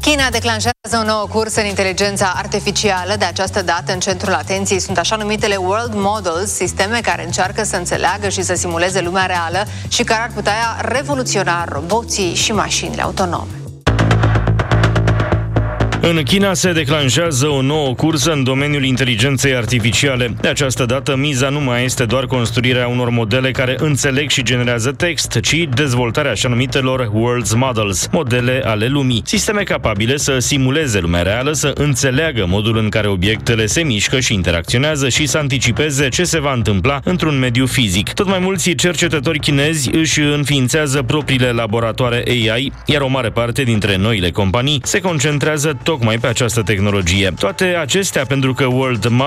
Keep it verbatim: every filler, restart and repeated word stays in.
China declanșează o nouă cursă în inteligența artificială. De această dată, în centrul atenției sunt așa numitele World Models, sisteme care încearcă să înțeleagă și să simuleze lumea reală și care ar putea revoluționa roboții și mașinile autonome. În China se declanșează o nouă cursă în domeniul inteligenței artificiale. De această dată, miza nu mai este doar construirea unor modele care înțeleg și generează text, ci dezvoltarea așa numitelor World Models, modele ale lumii, sisteme capabile să simuleze lumea reală, să înțeleagă modul în care obiectele se mișcă și interacționează și să anticipeze ce se va întâmpla într-un mediu fizic. Tot mai mulți cercetători chinezi își înființează propriile laboratoare A I, iar o mare parte dintre noile companii se concentrează tocmai pe această tehnologie. Toate acestea pentru că World